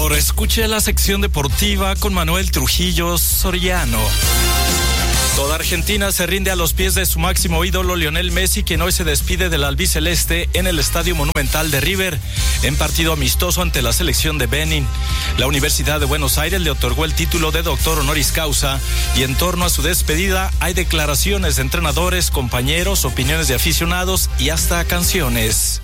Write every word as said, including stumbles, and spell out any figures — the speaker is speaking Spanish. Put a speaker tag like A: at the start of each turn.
A: favor, escuche la sección deportiva con Manuel Trujillo Soriano. Toda Argentina se rinde a los pies de su máximo ídolo Lionel Messi, quien hoy se despide del albiceleste en el Estadio Monumental de River, en partido amistoso ante la selección de Benin. La Universidad de Buenos Aires le otorgó el título de doctor honoris causa y en torno a su despedida hay declaraciones de entrenadores, compañeros, opiniones de aficionados y hasta canciones.